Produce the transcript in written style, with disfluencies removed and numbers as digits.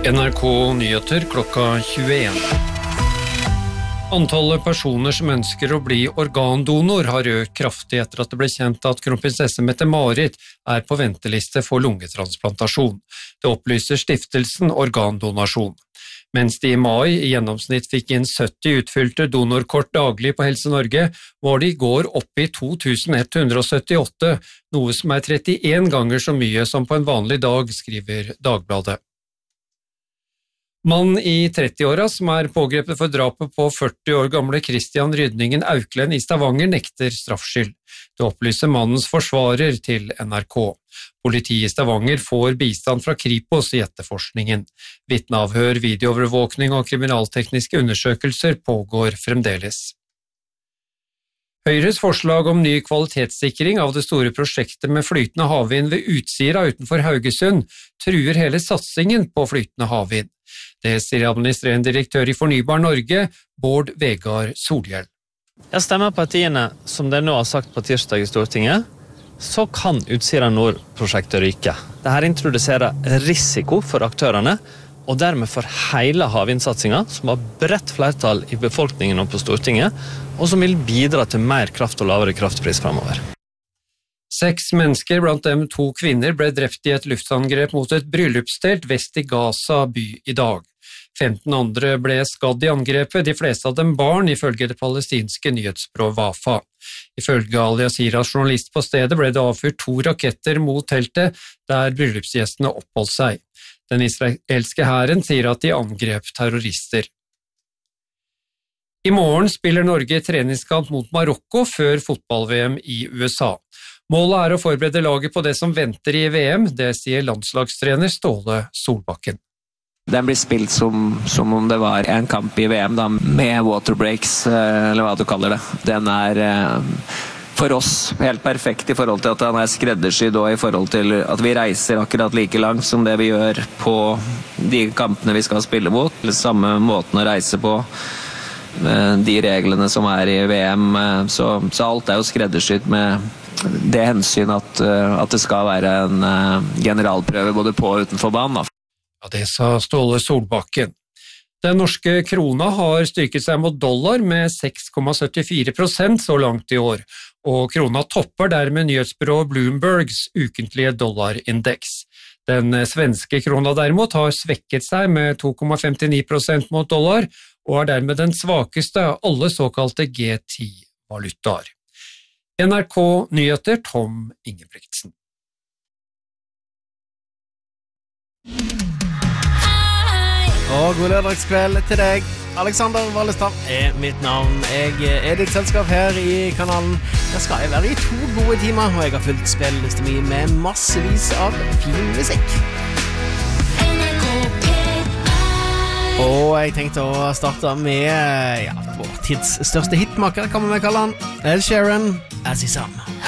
NRK Nyheter klokka 21. Antallet personer som ønsker å bli organdonor har økt kraftig etter at det ble kjent at kronprinsesse Mette-Marit er på venteliste for lungetransplantasjon. Det opplyser stiftelsen Organdonasjon. Mens de i mai i gjennomsnitt fikk inn 70 utfylte donorkort daglig på Helse Norge, var de i går oppe i 2178, noe som er 31 ganger så mye som på en vanlig dag, skriver Dagbladet. Mann i 30-åra som er pågrepet for drapet på 40 år gamle Christian Rydningen Auklend i Stavanger nekter straffskyld. Det opplyser mannens forsvarer til NRK. Politiet i Stavanger får bistand fra Kripos i etterforskningen. Vitneavhør, videoovervåkning og kriminaltekniske undersøkelser pågår fremdeles. Høyres forslag om ny kvalitetssikring av det store prosjektet med flytende havvind ved Utsira utenfor Haugesund truer hele satsingen på flytende havvind. Det sier administrerende direktør i Fornybar Norge, Bård Vegar Solhjell. Jeg stemmer partiene som det nå har sagt på tirsdag i Stortinget, så kan Utsira Nord-prosjektet ryke. Dette introduserer risiko for aktørene, og dermed for hele havvindsatsingen, som har bredt flertall i befolkningen og på Stortinget, og som vil bidra til mer kraft og lavere kraftpris fremover. 6 mennesker, blant dem 2 kvinner, ble drept i et luftangrep mot et bryllupstelt vest i Gaza by i dag. 15 andre ble skadd i angrepet, de fleste av dem barn, ifølge det palestinske nyhetsbyrået Wafa. Ifølge Al Jazeeras journalist på stedet ble det avfyrt 2 raketter mot teltet, der bryllupsgjestene oppholdt seg. Den israelske hæren sier at de angrep terrorister. I morgen spiller Norge treningskamp mot Marokko før fotball-VM i USA. Målet er å forberede laget på det som venter i VM, det sier landslagstrener Ståle Solbakken. Den blir spilt som om det var en kamp i VM, da, med waterbreaks, eller hva du kaller det. Den er for oss helt perfekt i forhold til at den er skreddersydd, og i forhold til at vi reiser akkurat like langt som det vi gjør på de kampene vi skal spille mot. Samme måten å reise på, de reglene som er i VM, så alt er jo skreddersydd med det hensyn at det skal være en generalprøve både på og utenfor banen. Ja, det sa Ståle Solbakken. Den norske krona har styrket seg mot dollar med 6,74% så langt i år, og krona topper dermed nyhetsbyrået Bloombergs ukentlige dollarindeks. Den svenske krona derimot har svekket seg med 2,59% mot dollar, og er dermed den svakeste av alle såkalte G10-valutaer. NRK Nyheter, Tom Ingebrigtsen. Og god lørdagskveld til deg. Alexander Wallestad er mitt navn. Jeg er ditt selskap her i kanalen. Der skal jeg være i 2 gode timer, og jeg har fulgt spilleliste mi med massevis av fin musikk. Og jeg tenkte å starte med vår tids største hitmaker, kan man kalle han. Ed Sheeran, As Is Am.